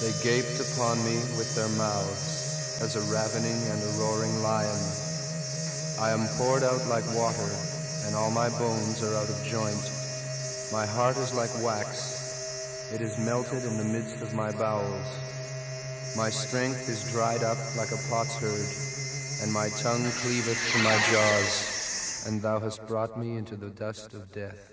They gaped upon me with their mouths, as a ravening and a roaring lion. I am poured out like water, and all my bones are out of joint. My heart is like wax, it is melted in the midst of my bowels. My strength is dried up like a potsherd, and my tongue cleaveth to my jaws, and thou hast brought me into the dust of death.